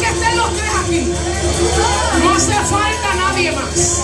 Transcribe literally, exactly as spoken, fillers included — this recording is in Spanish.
estén los tres aquí. No hace falta nadie más.